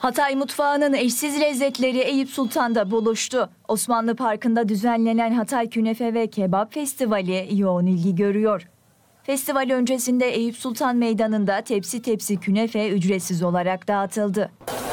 Hatay mutfağının eşsiz lezzetleri Eyüp Sultan'da buluştu. Osmanlı Parkı'nda düzenlenen Hatay Künefe ve Kebap Festivali yoğun ilgi görüyor. Festival öncesinde Eyüp Sultan Meydanı'nda tepsi tepsi künefe ücretsiz olarak dağıtıldı.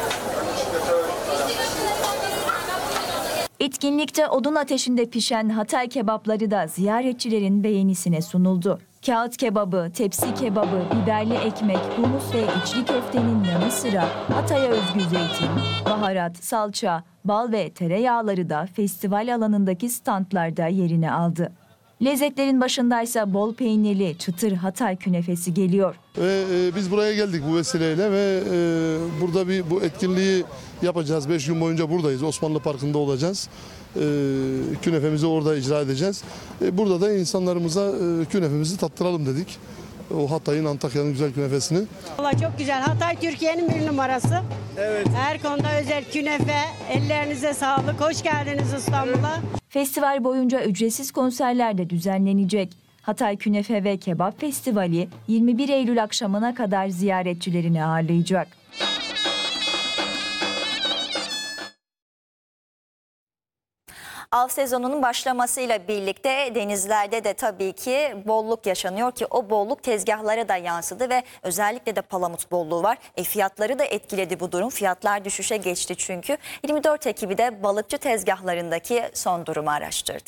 Etkinlikte odun ateşinde pişen Hatay kebapları da ziyaretçilerin beğenisine sunuldu. Kağıt kebabı, tepsi kebabı, biberli ekmek, humus ve içli köftenin yanı sıra Hatay'a özgü zeytin, baharat, salça, bal ve tereyağları da festival alanındaki standlarda yerini aldı. Lezzetlerin başındaysa bol peynirli çıtır Hatay künefesi geliyor. Biz buraya geldik bu vesileyle ve burada bu etkinliği yapacağız. 5 gün boyunca buradayız. Osmanlı Parkı'nda olacağız. Künefemizi orada icra edeceğiz. Burada da insanlarımıza künefemizi tattıralım dedik. O Hatay'ın, Antakya'nın güzel künefesini. Vallahi çok güzel. Hatay Türkiye'nin bir numarası. Evet. Her konuda özel künefe. Ellerinize sağlık. Hoş geldiniz İstanbul'a. Festival boyunca ücretsiz konserler de düzenlenecek. Hatay Künefe ve Kebap Festivali 21 Eylül akşamına kadar ziyaretçilerini ağırlayacak. Av sezonunun başlamasıyla birlikte denizlerde de tabii ki bolluk yaşanıyor ki o bolluk tezgahlara da yansıdı ve özellikle de palamut bolluğu var. Fiyatları da etkiledi bu durum. Fiyatlar düşüşe geçti çünkü. 24 ekibi de balıkçı tezgahlarındaki son durumu araştırdı.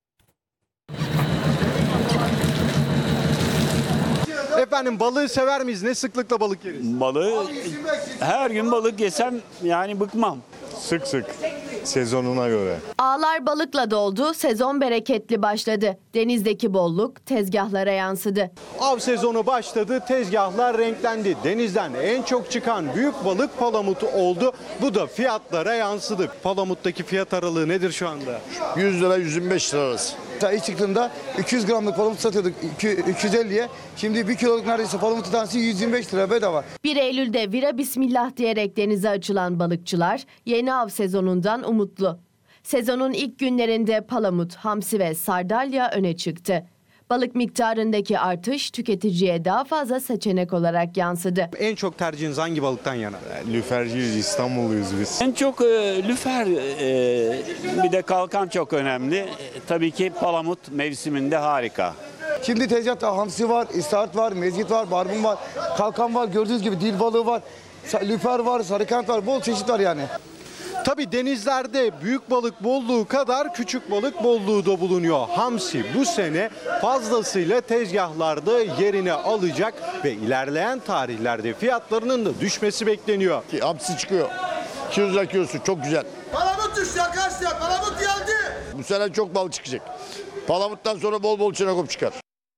Efendim, balığı sever miyiz? Ne sıklıkla balık yeriz? Balığı her gün balık yesem yani bıkmam. Sık sık sezonuna göre. Ağlar balıkla doldu, sezon bereketli başladı. Denizdeki bolluk tezgahlara yansıdı. Av sezonu başladı, tezgahlar renklendi. Denizden en çok çıkan büyük balık palamutu oldu. Bu da fiyatlara yansıdı. Palamuttaki fiyat aralığı nedir şu anda? 100 lira 125 lira arası. İlk çıktığında 200 gramlık palamut satıyorduk 250'ye. Şimdi 1 kiloluk neredeyse palamut tanesi 125 lira bedava. 1 Eylül'de vira bismillah diyerek denize açılan balıkçılar yeni av sezonundan umutlu. Sezonun ilk günlerinde palamut, hamsi ve sardalya öne çıktı. Balık miktarındaki artış tüketiciye daha fazla seçenek olarak yansıdı. En çok tercihiniz hangi balıktan yana? Lüferciyiz, İstanbulluyuz biz. En çok lüfer, bir de kalkan çok önemli. Tabii ki palamut mevsiminde harika. Şimdi tezgahta hamsi var, istahat var, mezgit var, barbun var, kalkan var, gördüğünüz gibi dil balığı var, lüfer var, sarıkant var, bol çeşit var yani. Tabii denizlerde büyük balık bolluğu kadar küçük balık bolluğu da bulunuyor. Hamsi bu sene fazlasıyla tezgahlarda yerini alacak ve ilerleyen tarihlerde fiyatlarının da düşmesi bekleniyor. Hamsi çıkıyor. 200 lira kilosu çok güzel. Palamut düştü arkadaşlar. Palamut geldi. Bu sene çok balık çıkacak. Palamuttan sonra bol bol çinekop çıkar.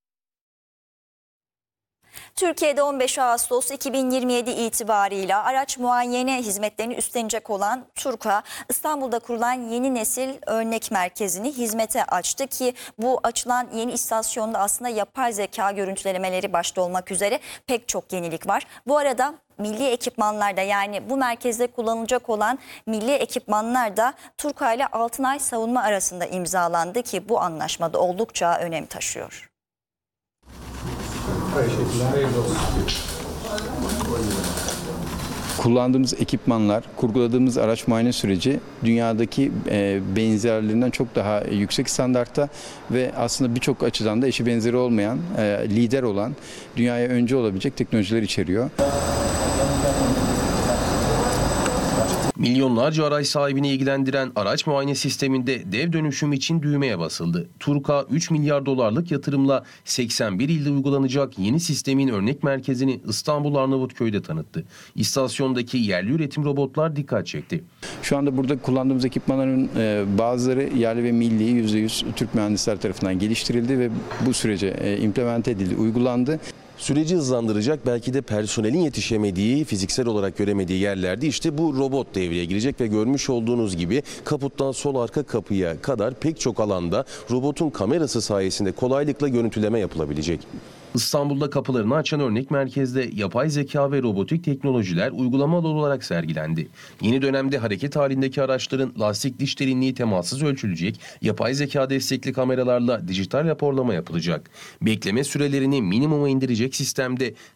Türkiye'de 15 Ağustos 2027 itibarıyla araç muayene hizmetlerini üstlenecek olan TURKA, İstanbul'da kurulan yeni nesil örnek merkezini hizmete açtı ki bu açılan yeni istasyonda aslında yapay zeka görüntülemeleri başta olmak üzere pek çok yenilik var. Bu arada milli ekipmanlarda, yani bu merkezde kullanılacak olan milli ekipmanlar da TURKA ile Altınay Savunma arasında imzalandı ki bu anlaşmada oldukça önem taşıyor. Kullandığımız ekipmanlar, kurguladığımız araç muayene süreci dünyadaki benzerlerinden çok daha yüksek standartta ve aslında birçok açıdan da eşi benzeri olmayan, lider olan, dünyaya öncü olabilecek teknolojiler içeriyor. Milyonlarca araç sahibini ilgilendiren araç muayene sisteminde dev dönüşüm için düğmeye basıldı. TURKA 3 milyar dolarlık yatırımla 81 ilde uygulanacak yeni sistemin örnek merkezini İstanbul Arnavutköy'de tanıttı. İstasyondaki yerli üretim robotlar dikkat çekti. Şu anda burada kullandığımız ekipmanların bazıları yerli ve milli %100 Türk mühendisler tarafından geliştirildi ve bu sürece implemente edildi, uygulandı. Süreci hızlandıracak, belki de personelin yetişemediği, fiziksel olarak göremediği yerlerde işte bu robot devreye girecek ve görmüş olduğunuz gibi kaputtan sol arka kapıya kadar pek çok alanda robotun kamerası sayesinde kolaylıkla görüntüleme yapılabilecek. İstanbul'da kapılarını açan örnek merkezde yapay zeka ve robotik teknolojiler uygulamalı olarak sergilendi. Yeni dönemde hareket halindeki araçların lastik diş derinliği temassız ölçülecek, yapay zeka destekli kameralarla dijital raporlama yapılacak. Bekleme sürelerini minimuma indirecek sistemde